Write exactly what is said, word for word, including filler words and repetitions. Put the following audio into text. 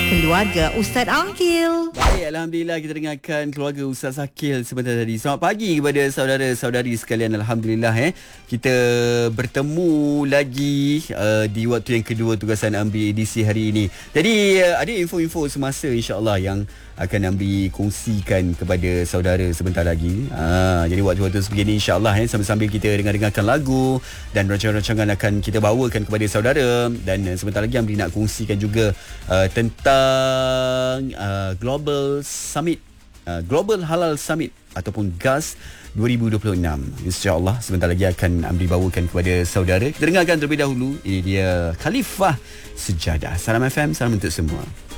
Keluarga Ustaz Aqil. Baik, Alhamdulillah kita dengarkan keluarga Ustaz Aqil sebentar tadi. Selamat pagi kepada saudara-saudari sekalian. Alhamdulillah eh kita bertemu lagi uh, di waktu yang kedua tugasan Ambil edisi hari ini. Jadi uh, ada info-info semasa insya-Allah yang akan Ambil kongsikan kepada saudara sebentar lagi. Ha, jadi waktu-waktu sebegini insya-Allah eh sambil-sambil kita dengar-dengarkan lagu dan rancangan-rancangan akan kita bawakan kepada saudara, dan uh, sebentar lagi Ambil nak kongsikan juga uh, tentang uh, Global Summit, uh, Global Halal Summit ataupun G A S dua ribu dua puluh enam. InsyaAllah sebentar lagi akan Ambil bawakan kepada saudara. Kita dengarkan terlebih dahulu. Ini dia Khalifah Sejadah. Salam F M, salam untuk semua.